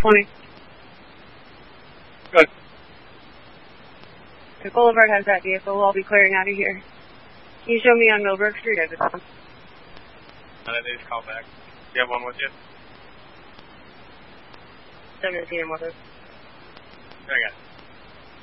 20. Good. The Boulevard has that vehicle. I'll be clearing out of here. Can you show me on Millbrook Street? They just call back. Do you have one with you? 17 and what is? I got it.